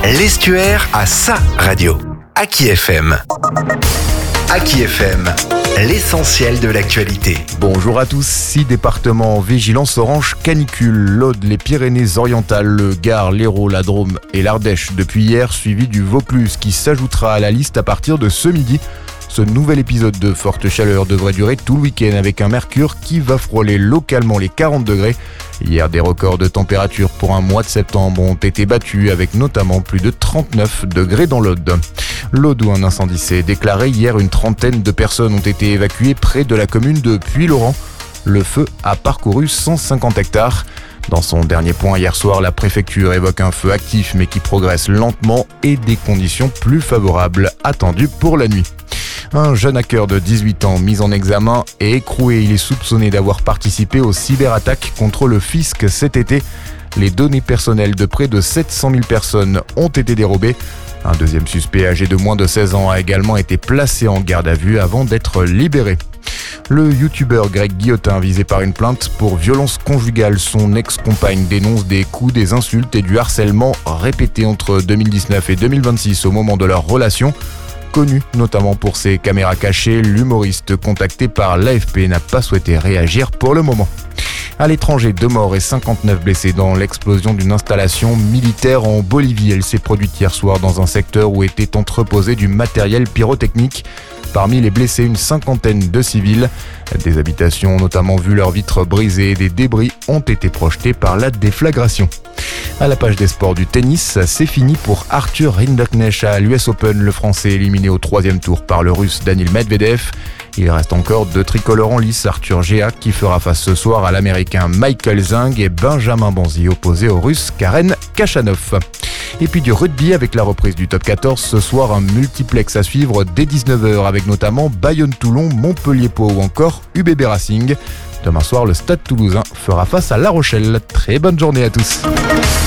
L'Estuaire a sa radio. Aki FM. Aki FM, l'essentiel de l'actualité. Bonjour à tous, 6 départements en vigilance orange canicule, l'Aude, les Pyrénées-Orientales, le Gard, l'Hérault, la Drôme et l'Ardèche depuis hier, suivi du Vaucluse qui s'ajoutera à la liste à partir de ce midi. Ce nouvel épisode de forte chaleur devrait durer tout le week-end avec un mercure qui va frôler localement les 40 degrés. Hier, des records de température pour un mois de septembre ont été battus avec notamment plus de 39 degrés dans l'Aude. L'Aude où un incendie s'est déclaré hier, une trentaine de personnes ont été évacuées près de la commune de Puylaurens. Le feu a parcouru 150 hectares. Dans son dernier point hier soir, la préfecture évoque un feu actif mais qui progresse lentement et des conditions plus favorables attendues pour la nuit. Un jeune hacker de 18 ans mis en examen est écroué. Il est soupçonné d'avoir participé aux cyberattaques contre le fisc cet été. Les données personnelles de près de 700 000 personnes ont été dérobées. Un deuxième suspect âgé de moins de 16 ans a également été placé en garde à vue avant d'être libéré. Le youtubeur Greg Guillotin visé par une plainte pour violence conjugale. Son ex-compagne dénonce des coups, des insultes et du harcèlement répétés entre 2019 et 2026 au moment de leur relation. Connu notamment pour ses caméras cachées, l'humoriste contacté par l'AFP n'a pas souhaité réagir pour le moment. À l'étranger, 2 morts et 59 blessés dans l'explosion d'une installation militaire en Bolivie. Elle s'est produite hier soir dans un secteur où était entreposé du matériel pyrotechnique. Parmi les blessés, une cinquantaine de civils. Des habitations ont notamment vu leurs vitres brisées et des débris ont été projetés par la déflagration. À la page des sports du tennis, c'est fini pour Arthur Rinderknecht à l'US Open. Le Français éliminé au 3e tour par le Russe Daniil Medvedev. Il reste encore 2 tricolores en lice. Arthur Géa qui fera face ce soir à l'Américain Michael Zhang et Benjamin Bonzi opposé au Russe Karen Khachanov. Et puis du rugby avec la reprise du top 14. Ce soir, un multiplex à suivre dès 19h avec notamment Bayonne-Toulon, Montpellier-Pau ou encore UBB Racing. Demain soir, le Stade Toulousain fera face à La Rochelle. Très bonne journée à tous.